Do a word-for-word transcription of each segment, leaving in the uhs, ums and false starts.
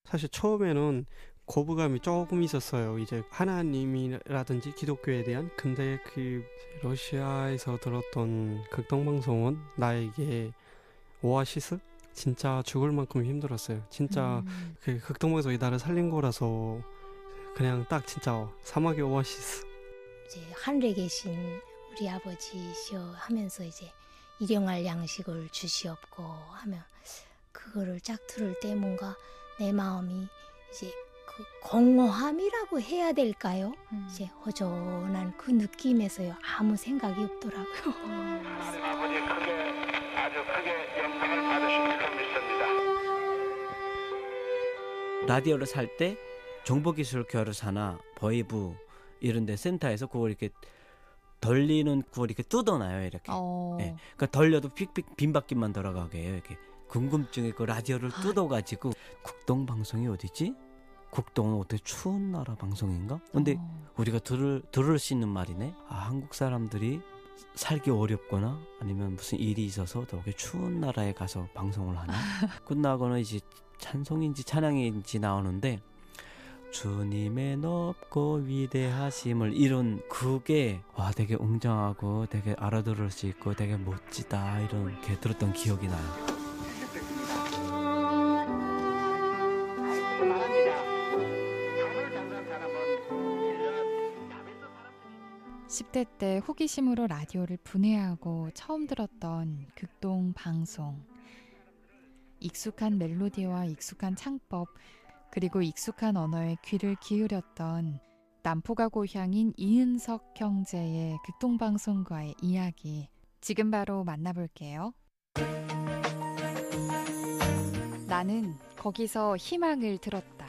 사실 처음에는 거부감이 조금 있었어요. 이제 하나님이라든지 기독교에 대한. 근데 그 러시아에서 들었던 극동방송은 나에게 오아시스? 진짜 죽을 만큼 힘들었어요. 진짜 음. 그 극동방송이 나를 살린 거라서 그냥 딱 진짜 사막의 오아시스. 이제 하늘에 계신 우리 아버지시여 하면서 이제 일용할 양식을 주시옵고 하면 그거를 쫙 들을 때 뭔가 내 마음이 이제 그 공허함이라고 해야 될까요? 음. 이제 허전한 그 느낌에서요 아무 생각이 없더라고요. 하나님 아버지 크게 아주 크게 영광을 받으신 줄로 믿습니다. 라디오를 살 때 정보기술교류사나 버이브 이런 데 센터에서 그걸 이렇게 덜리는 그걸 이렇게 뜯어놔요. 이렇게. 어. 예. 그러니까 덜려도 픽픽 빈바퀴만 돌아가게 해요. 이렇게. 궁금증이 그 라디오를 아. 뜯어가지고 국동 방송이 어디지? 국동은 어떻게 추운 나라 방송인가? 근데 어. 우리가 들을 들을 수 있는 말이네. 아, 한국 사람들이 살기 어렵거나 아니면 무슨 일이 있어서 저기 추운 나라에 가서 방송을 하나? 끝나고는 이제 찬송인지 찬양인지 나오는데 주님의 높고 위대하심을 이런 그게 와 되게 웅장하고 되게 알아들을 수 있고 되게 멋지다 이렇게 들었던 기억이 나요. 십 대 때 호기심으로 라디오를 분해하고 처음 들었던 극동 방송. 익숙한 멜로디와 익숙한 창법 그리고 익숙한 언어에 귀를 기울였던 남포가 고향인 이은석 형제의 극동 방송과의 이야기 지금 바로 만나볼게요. 나는 거기서 희망을 들었다.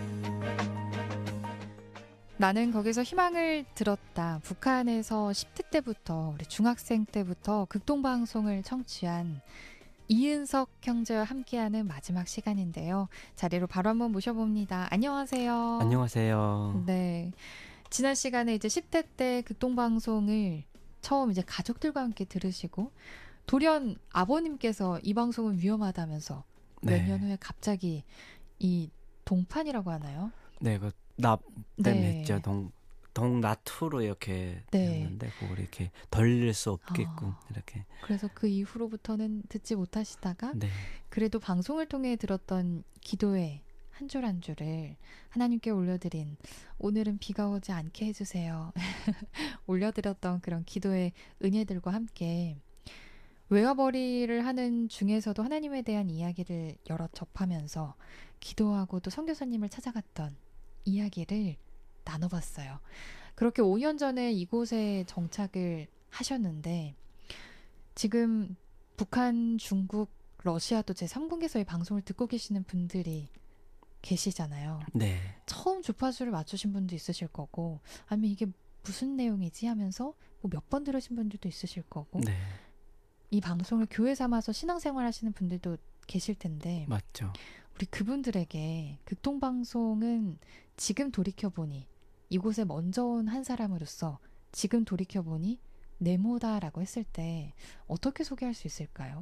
나는 거기서 희망을 들었다. 북한에서 십 대 때부터 우리 중학생 때부터 극동방송을 청취한 이은석 형제와 함께하는 마지막 시간인데요. 자리로 바로 한번 모셔봅니다. 안녕하세요. 안녕하세요. 네, 지난 시간에 이제 십 대 때 극동방송을 처음 이제 가족들과 함께 들으시고 돌연 아버님께서 이 방송은 위험하다면서 네. 몇 년 후에 갑자기 이 동판이라고 하나요? 네, 그 납 때문에 네. 했죠. 동 동나투로 이렇게 네. 했는데 그걸 이렇게 덜릴 수 없게끔 아. 이렇게. 그래서 그 이후로부터는 듣지 못하시다가 네. 그래도 방송을 통해 들었던 기도의 한 줄 한 줄을 하나님께 올려드린 오늘은 비가 오지 않게 해주세요. 올려드렸던 그런 기도의 은혜들과 함께 외화벌이를 하는 중에서도 하나님에 대한 이야기를 여러 접하면서 기도하고 또 선교사님을 찾아갔던 이야기를 나눠봤어요. 그렇게 오 년 전에 이곳에 정착을 하셨는데 지금 북한, 중국, 러시아도 제삼 국에서의 방송을 듣고 계시는 분들이 계시잖아요. 네. 처음 주파수를 맞추신 분도 있으실 거고 아니면 이게 무슨 내용이지 하면서 뭐 몇 번 들으신 분들도 있으실 거고 네. 이 방송을 교회 삼아서 신앙생활 하시는 분들도 계실 텐데 맞죠. 우리 그분들에게 극동방송은 지금 돌이켜보니 이곳에 먼저 온 한 사람으로서 지금 돌이켜보니 네모다라고 했을 때 어떻게 소개할 수 있을까요?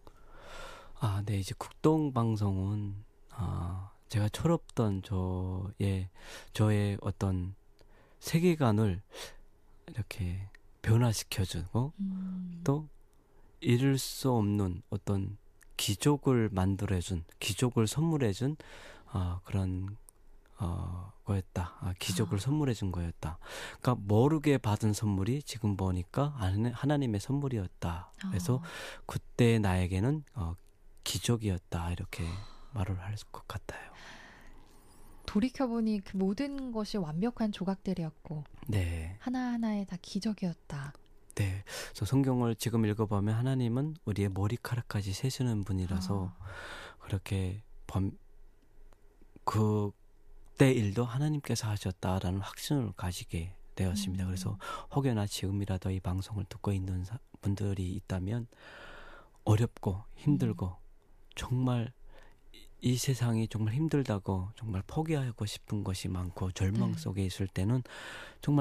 아, 네. 이제 국동 방송은 아, 제가 철없던 저의 저의 어떤 세계관을 이렇게 변화시켜주고 음. 또 이룰 수 없는 어떤 기적을 만들어준 기적을 선물해준 어, 그런 어, 거였다. 아, 기적을 아. 선물해준 거였다. 그러니까 모르게 받은 선물이 지금 보니까 하나님의 선물이었다. 그래서 어. 그때 나에게는 어, 기적이었다. 이렇게 말을 할 것 같아요. 돌이켜보니 그 모든 것이 완벽한 조각들이었고 네. 하나하나에 다 기적이었다. 네. 그래서 성경을 지금 읽어보면 하나님은 우리의 머리카락까지 세시는 분이라서 아. 그렇게 범, 그때 일도 하나님께서 하셨다라는 확신을 가지게 되었습니다. 음. 그래서 혹여나 지금이라도 이 방송을 듣고 있는 사, 분들이 있다면 어렵고 힘들고 음. 정말 이, 이 세상이 정말 힘들다고 정말 포기하고 싶은 것이 많고 절망 네. 속에 있을 때는 정말